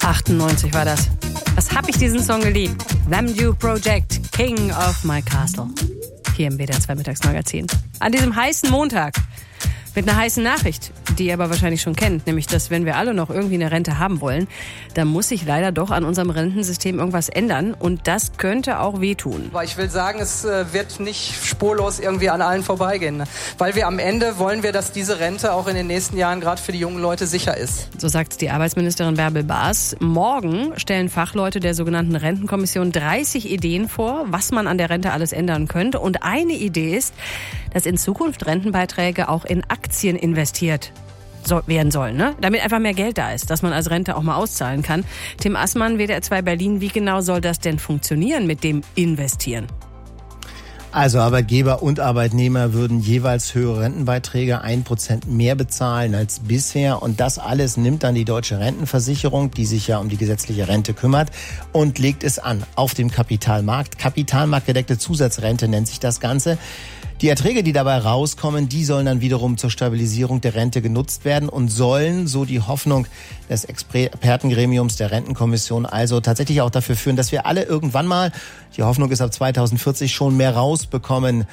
98 war das. Was hab ich diesen Song geliebt? Thamdew Project, King of My Castle. Hier im WDR 2 Mittagsmagazin. An diesem heißen Montag. Mit einer heißen Nachricht, die ihr aber wahrscheinlich schon kennt, nämlich, dass wenn wir alle noch irgendwie eine Rente haben wollen, dann muss sich leider doch an unserem Rentensystem irgendwas ändern und das könnte auch wehtun. Aber ich will sagen, es wird nicht spurlos irgendwie an allen vorbeigehen, weil wir am Ende wollen wir, dass diese Rente auch in den nächsten Jahren gerade für die jungen Leute sicher ist. So sagt die Arbeitsministerin Bärbel Baas. Morgen stellen Fachleute der sogenannten Rentenkommission 30 Ideen vor, was man an der Rente alles ändern könnte. Und eine Idee ist, dass in Zukunft Rentenbeiträge auch in Aktien investiert werden sollen, ne? Damit einfach mehr Geld da ist, dass man als Rente auch mal auszahlen kann. Tim Assmann, WDR 2 Berlin, wie genau soll das denn funktionieren mit dem Investieren? Also Arbeitgeber und Arbeitnehmer würden jeweils höhere Rentenbeiträge, 1% mehr bezahlen als bisher. Und das alles nimmt dann die Deutsche Rentenversicherung, die sich ja um die gesetzliche Rente kümmert, und legt es an auf dem Kapitalmarkt. Kapitalmarktgedeckte Zusatzrente nennt sich das Ganze. Die Erträge, die dabei rauskommen, die sollen dann wiederum zur Stabilisierung der Rente genutzt werden und sollen, so die Hoffnung des Expertengremiums der Rentenkommission, also tatsächlich auch dafür führen, dass wir alle irgendwann mal, die Hoffnung ist ab 2040, schon mehr rausbekommen.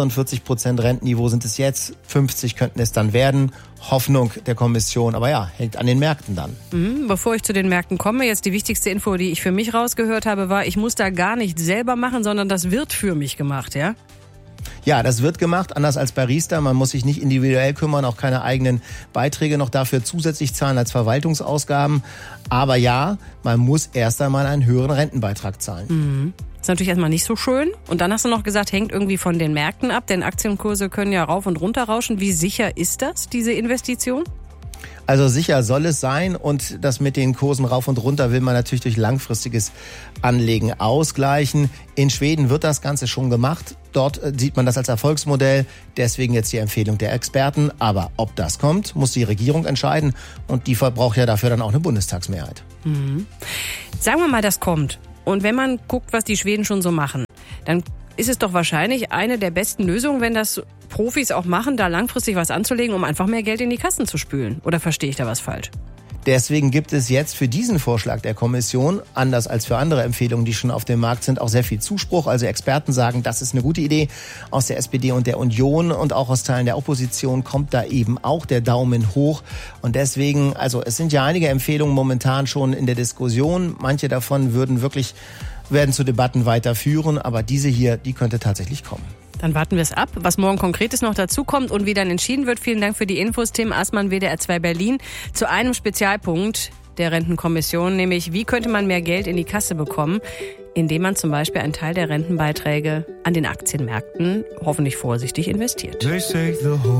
48% Rentenniveau sind es jetzt, 50 könnten es dann werden. Hoffnung der Kommission, aber ja, hängt an den Märkten dann. Bevor ich zu den Märkten komme, jetzt die wichtigste Info, die ich für mich rausgehört habe, war, ich muss da gar nicht selber machen, sondern das wird für mich gemacht, ja? Ja, das wird gemacht, anders als bei Riester. Man muss sich nicht individuell kümmern, auch keine eigenen Beiträge noch dafür zusätzlich zahlen als Verwaltungsausgaben. Aber ja, man muss erst einmal einen höheren Rentenbeitrag zahlen. Ist natürlich erstmal nicht so schön. Und dann hast du noch gesagt, hängt irgendwie von den Märkten ab, denn Aktienkurse können ja rauf und runter rauschen. Wie sicher ist das, diese Investition? Also sicher soll es sein, und das mit den Kursen rauf und runter will man natürlich durch langfristiges Anlegen ausgleichen. In Schweden wird das Ganze schon gemacht. Dort sieht man das als Erfolgsmodell. Deswegen jetzt die Empfehlung der Experten. Aber ob das kommt, muss die Regierung entscheiden, und die braucht ja dafür dann auch eine Bundestagsmehrheit. Sagen wir mal, das kommt. Und wenn man guckt, was die Schweden schon so machen, dann ist es doch wahrscheinlich eine der besten Lösungen, wenn das Profis auch machen, da langfristig was anzulegen, um einfach mehr Geld in die Kassen zu spülen. Oder verstehe ich da was falsch? Deswegen gibt es jetzt für diesen Vorschlag der Kommission, anders als für andere Empfehlungen, die schon auf dem Markt sind, auch sehr viel Zuspruch. Also Experten sagen, das ist eine gute Idee. Aus der SPD und der Union und auch aus Teilen der Opposition kommt da eben auch der Daumen hoch. Und deswegen, also es sind ja einige Empfehlungen momentan schon in der Diskussion. Manche davon werden zu Debatten weiterführen, aber diese hier, die könnte tatsächlich kommen. Dann warten wir es ab, was morgen Konkretes noch dazukommt und wie dann entschieden wird. Vielen Dank für die Infos, Tim Assmann, WDR 2 Berlin, zu einem Spezialpunkt der Rentenkommission, nämlich wie könnte man mehr Geld in die Kasse bekommen, indem man zum Beispiel einen Teil der Rentenbeiträge an den Aktienmärkten hoffentlich vorsichtig investiert.